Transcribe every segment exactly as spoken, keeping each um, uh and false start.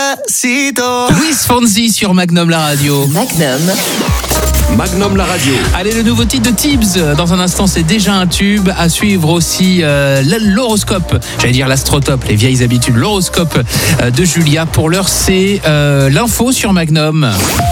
Despacito. Luis Fonsi sur Magnum la radio. Magnum. Magnum la radio. Allez, le nouveau titre de Tibbs. Dans un instant, c'est déjà un tube. À suivre aussi euh, l'horoscope. J'allais dire l'astrotope, les vieilles habitudes. L'horoscope euh, de Julia. Pour l'heure, c'est euh, l'info sur Magnum.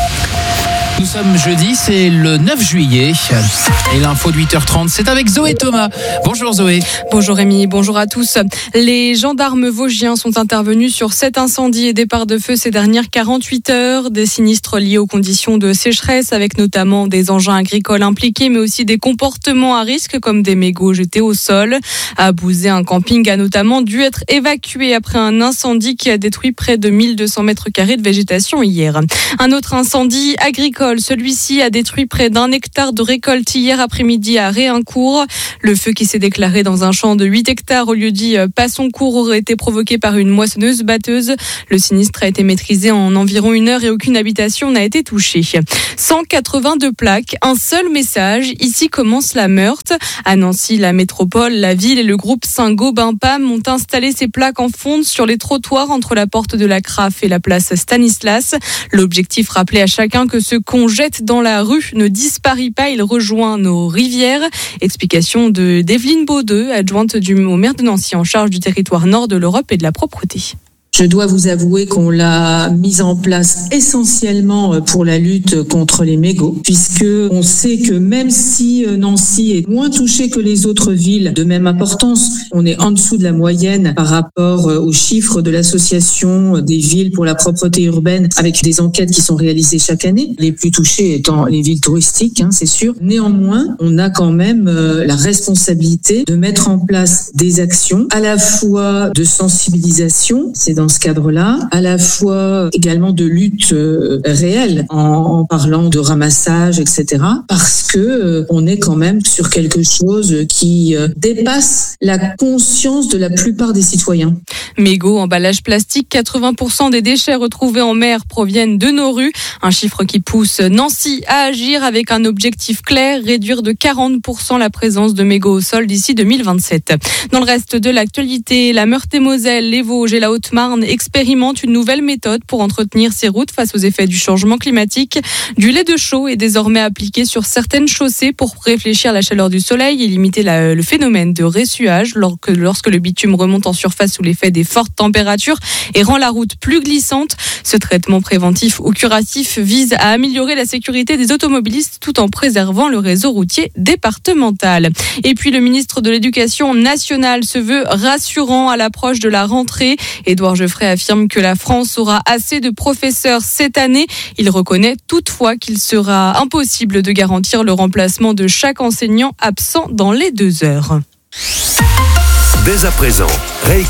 Nous sommes jeudi, c'est le neuf juillet. Et l'info de huit heures trente, c'est avec Zoé Thomas. Bonjour Zoé. Bonjour Rémi, bonjour à tous. Les gendarmes vosgiens sont intervenus sur sept incendies et départs de feu ces dernières quarante-huit heures. Des sinistres liés aux conditions de sécheresse, avec notamment des engins agricoles impliqués, mais aussi des comportements à risque comme des mégots jetés au sol. À Bouzé, un camping a notamment dû être évacué après un incendie qui a détruit près de mille deux cents mètres carrés de végétation hier. Un autre incendie agricole. Celui-ci a détruit près d'un hectare de récolte hier après-midi à Réincourt. Le feu qui s'est déclaré dans un champ de huit hectares au lieu dit Passoncourt aurait été provoqué par une moissonneuse-batteuse. Le sinistre a été maîtrisé en environ une heure et aucune habitation n'a été touchée. cent quatre-vingt-deux plaques, un seul message. Ici commence la Meurthe. À Nancy, la métropole, la ville et le groupe Saint-Gobain-Pam ont installé ces plaques en fonte sur les trottoirs entre la porte de la Craffe et la place Stanislas. L'objectif, rappeler à chacun que ce qu'on jette dans la rue ne disparaît pas, il rejoint nos rivières. Explication de d'Evelyne Baudeux, adjointe du, au maire de Nancy en charge du territoire nord de l'Europe et de la propreté. Je dois vous avouer qu'on l'a mise en place essentiellement pour la lutte contre les mégots, puisque on sait que même si Nancy est moins touchée que les autres villes de même importance, on est en dessous de la moyenne par rapport aux chiffres de l'association des villes pour la propreté urbaine, avec des enquêtes qui sont réalisées chaque année, les plus touchées étant les villes touristiques, hein, c'est sûr. Néanmoins, on a quand même euh, la responsabilité de mettre en place des actions à la fois de sensibilisation, c'est dans Dans ce cadre-là, à la fois également de lutte euh, réelle en, en parlant de ramassage, et cetera. Parce que euh, on est quand même sur quelque chose qui euh, dépasse la conscience de la plupart des citoyens. Mégots, emballage plastique, quatre-vingts pour cent des déchets retrouvés en mer proviennent de nos rues. Un chiffre qui pousse Nancy à agir avec un objectif clair, réduire de quarante pour cent la présence de mégots au sol d'ici deux mille vingt-sept. Dans le reste de l'actualité, la Meurthe-et-Moselle, les Vosges et la Haute-Marne expérimente une nouvelle méthode pour entretenir ces routes face aux effets du changement climatique. Du lait de chaux est désormais appliqué sur certaines chaussées pour réfléchir à la chaleur du soleil et limiter la, le phénomène de ressuage lorsque, lorsque le bitume remonte en surface sous l'effet des fortes températures et rend la route plus glissante. Ce traitement préventif ou curatif vise à améliorer la sécurité des automobilistes tout en préservant le réseau routier départemental. Et puis le ministre de l'Éducation nationale se veut rassurant à l'approche de la rentrée. Édouard Geoffrey affirme que la France aura assez de professeurs cette année. Il reconnaît toutefois qu'il sera impossible de garantir le remplacement de chaque enseignant absent dans les deux heures. Dès à présent,